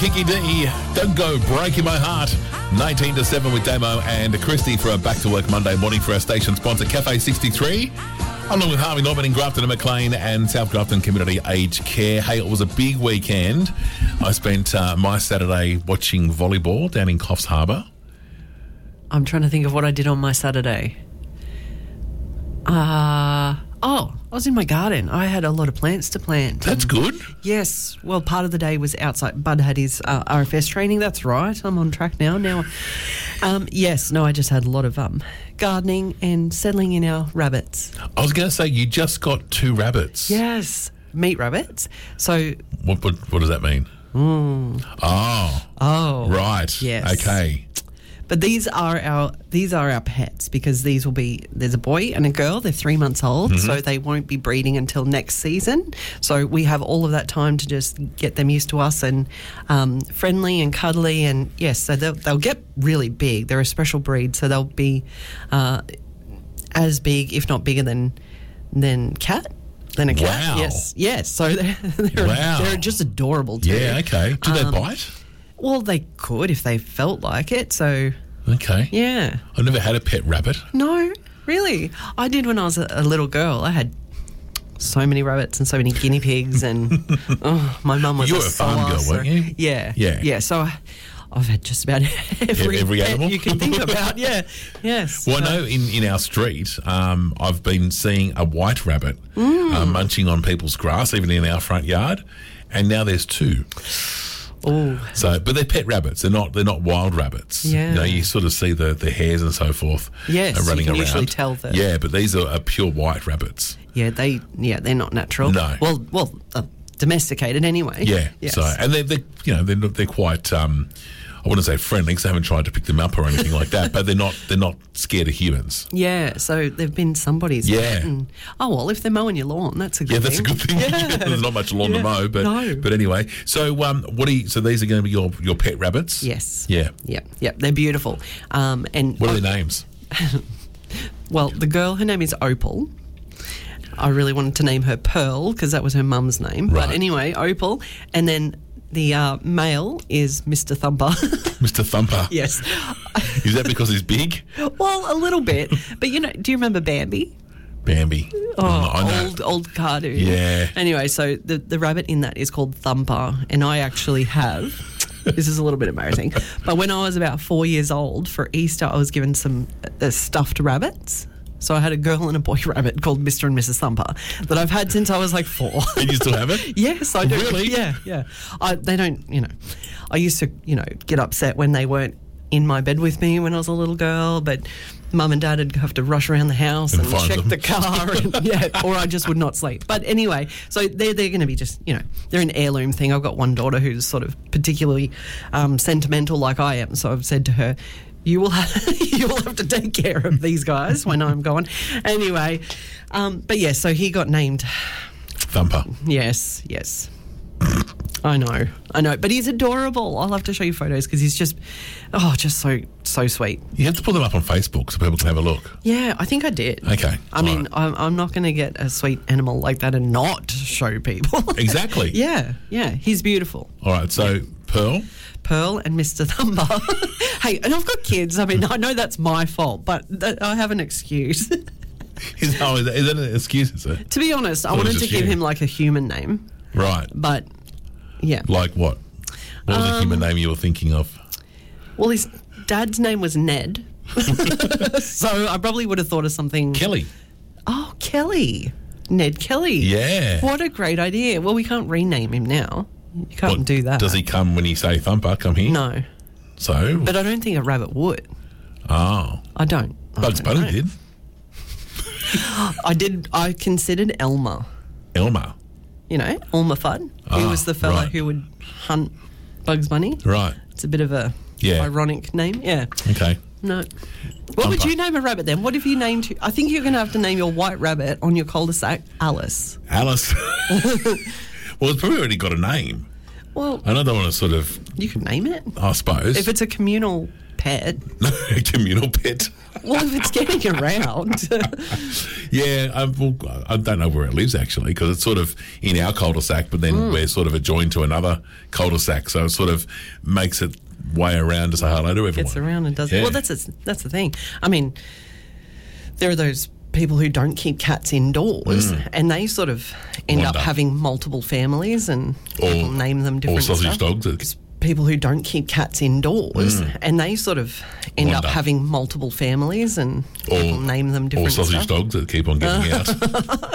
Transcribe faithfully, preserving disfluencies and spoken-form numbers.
Kiki D, Don't Go Breaking My Heart. nineteen to seven with Damo and Christy for a Back to Work Monday morning for our station sponsor, Cafe sixty-three. Along with Harvey Norman in Grafton and McLean and South Grafton Community Aged Care. Hey, it was a big weekend. I spent uh, my Saturday watching volleyball down in Coffs Harbour. I'm trying to think of what I did on my Saturday. Uh, oh, I was in my garden. I had a lot of plants to plant. That's good. Yes. Well, part of the day was outside. Bud had his uh, R F S training. That's right. I'm on track now. Now, um, yes. No, I just had a lot of um, gardening and settling in our rabbits. I was going to say, you just got two rabbits. Yes. Meat rabbits. So. What, what, what does that mean? Mm. Oh. Oh. Right. Yes. Okay. But these are our these are our pets because these will be, there's a boy and a girl, they're three months old, mm-hmm. so they won't be breeding until next season. So we have all of that time to just get them used to us and um, friendly and cuddly, and yes, so they'll, they'll get really big. They're a special breed, so they'll be uh, as big, if not bigger than than cat. Than a cat. Wow. Yes, yes. So they're they're, wow. they're just adorable too. Yeah. Okay. Do they um, bite? Well, they could if they felt like it. So. Okay. Yeah. I've never had a pet rabbit. No, really. I did when I was a, a little girl. I had so many rabbits and so many guinea pigs, and oh, my mum was you a were a farm girl, weren't you? Yeah. Yeah. Yeah. So I, I've had just about every, every pet animal you can think about. Yeah. Yes. Well, I know in, in our street, um, I've been seeing a white rabbit mm. uh, munching on people's grass, even in our front yard, and now there's two. Oh, so but they're pet rabbits. They're not. They're not wild rabbits. Yeah, you know, you sort of see the, the hairs and so forth. Yes, uh, running you can around. usually tell that. Yeah, but these are, are pure white rabbits. Yeah, they. Yeah, they're not natural. No. Well, well, uh, domesticated anyway. Yeah. Yes. So and they're, they're you know they're they're quite. Um, I wouldn't say friendly because I haven't tried to pick them up or anything like that. But they're not. They're not scared of humans. Yeah. So they've been somebody's. Yeah. Pet and, oh well, if they're mowing your lawn, that's a good yeah, thing. that's a good thing. Yeah. There's not much lawn yeah. to mow, but no. but anyway. So um, what are you, so these are going to be your, your pet rabbits? Yes. Yeah. Yeah. Yeah. They're beautiful. Um, and what are their names? Well, the girl, her name is Opal. I really wanted to name her Pearl because that was her mum's name. Right. But anyway, Opal, and then. The uh, male is Mister Thumper. Mister Thumper. Yes. Is that because he's big? Well, a little bit. But, you know, do you remember Bambi? Bambi. Oh, I know. old, old cartoon. Yeah. Anyway, so the, the rabbit in that is called Thumper, and I actually have... This is a little bit embarrassing. But when I was about four years old, for Easter, I was given some uh, stuffed rabbits. So I had a girl and a boy rabbit called Mister and Missus Thumper that I've had since I was like four. And you still have it? Yes, I do. Really? Yeah, yeah. I, they don't, you know, I used to, you know, get upset when they weren't in my bed with me when I was a little girl, but Mum and Dad would have to rush around the house and, and check them. the car, and, yeah, or I just would not sleep. But anyway, so they're they're going to be just, you know, they're an heirloom thing. I've got one daughter who's sort of particularly um, sentimental like I am, so I've said to her, You will have, you will have to take care of these guys when I'm gone. Anyway, um, but yes, so he got named Thumper. Yes, yes. I know, I know, but he's adorable. I'll have to show you photos because he's just, oh, just so so sweet. You have to put them up on Facebook so people can have a look. Yeah, I think I did. Okay. I mean, right. I'm, I'm not going to get a sweet animal like that and not show people. Exactly. Yeah, yeah, he's beautiful. All right, so yeah. Pearl. Pearl and Mister Thumper. Hey, and I've got kids. I mean, I know that's my fault, but th- I have an excuse. Is, oh, is, that, is that an excuse, is it? To be honest, I Or wanted just to give you? him like a human name. Right. But, yeah. Like what? What was Um, the human name you were thinking of? Well, his dad's name was Ned. So I probably would have thought of something... Kelly. Oh, Kelly. Ned Kelly. Yeah. What a great idea. Well, we can't rename him now. You can't What, do that. Does he come when you say Thumper, come here? No. So? But I don't think a rabbit would. Oh. I don't. I Bugs don't Bunny know. did. I did. I considered Elmer. Elmer. You know, Elmer Fudd. He Ah, was the fella right. who would hunt Bugs Bunny. Right. It's a bit of a Yeah. ironic name. Yeah. Okay. No. What would Thumper. you name a rabbit then? What if you named... I think you're going to have to name your white rabbit on your cul-de-sac Alice. Alice. Well, it's probably already got a name. Well, I don't want to sort of, you can name it. I suppose. If it's a communal pet. A communal pet. Well, if it's getting around. Yeah, I, well, I don't know where it lives actually, because it's sort of in our cul-de-sac, but then mm. we're sort of adjoined to another cul-de-sac, so it sort of makes it way around to say hello to everyone. Gets around and does yeah. it. Well, that's a, that's the thing. I mean, there are those people who don't keep cats indoors, mm. and they sort of end Wonder. up having multiple families, and or, people name them different or sausage stuff. dogs. It's, people who don't keep cats indoors, mm. and they sort of end Wonder. up having multiple families, and or, people name them different or sausage stuff. dogs that keep on giving out.